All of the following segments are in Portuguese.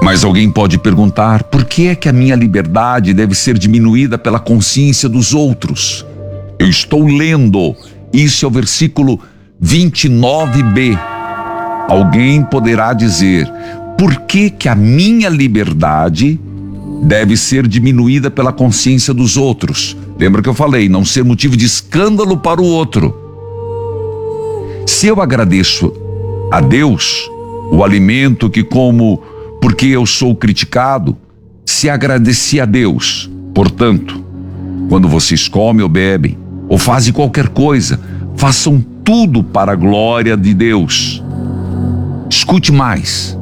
Mas alguém pode perguntar: por que é que a minha liberdade deve ser diminuída pela consciência dos outros? Eu estou lendo, isso é o versículo 29b. Alguém poderá dizer: por que que a minha liberdade deve ser diminuída pela consciência dos outros? Lembra que eu falei, não ser motivo de escândalo para o outro. Se eu agradeço a Deus o alimento que como porque eu sou criticado, se agradeci a Deus, portanto, quando vocês comem ou bebem, ou fazem qualquer coisa, façam tudo para a glória de Deus. Escute mais.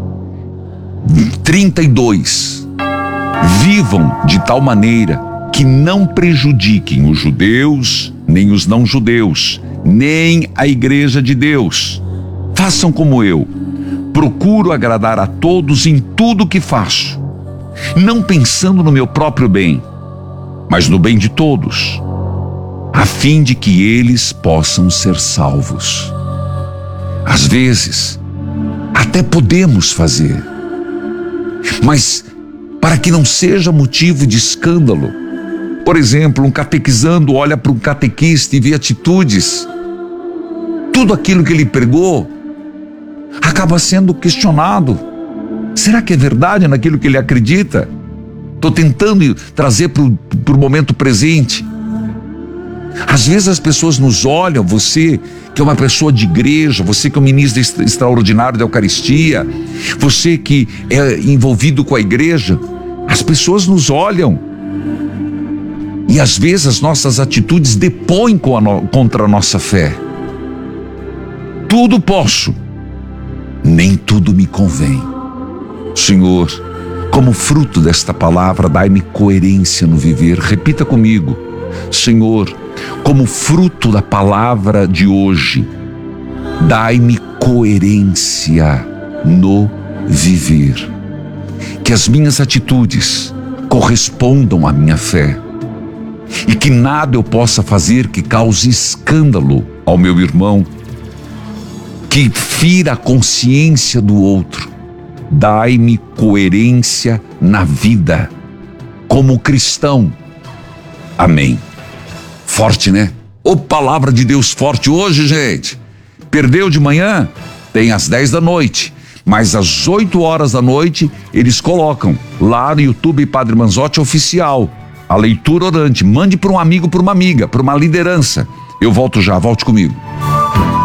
32. Vivam de tal maneira que não prejudiquem os judeus, nem os não-judeus, nem a igreja de Deus. Façam como eu. Procuro agradar a todos em tudo que faço, não pensando no meu próprio bem, mas no bem de todos, a fim de que eles possam ser salvos. Às vezes, até podemos fazer, mas para que não seja motivo de escândalo. Por exemplo, um catequizando olha para um catequista e vê atitudes, tudo aquilo que ele pregou acaba sendo questionado. Será que é verdade naquilo que ele acredita? Estou tentando trazer para o momento presente. Às vezes as pessoas nos olham, você que é uma pessoa de igreja, você que é um ministro extraordinário da Eucaristia, você que é envolvido com a igreja, as pessoas nos olham e às vezes as nossas atitudes depõem contra a nossa fé. Tudo posso, nem tudo me convém. Senhor, como fruto desta palavra, dai-me coerência no viver. Repita comigo: Senhor, como fruto da palavra de hoje, dai-me coerência no viver. Que as minhas atitudes correspondam à minha fé e que nada eu possa fazer que cause escândalo ao meu irmão, que fira a consciência do outro. Dai-me coerência na vida, como cristão. Amém. Forte, né? Ô, palavra de Deus forte hoje, gente. Perdeu de manhã? Tem às 10 da noite. Mas às 8 horas da noite, eles colocam lá no YouTube Padre Manzotti Oficial, a leitura orante. Mande para um amigo, para uma amiga, para uma liderança. Eu volto já, volte comigo.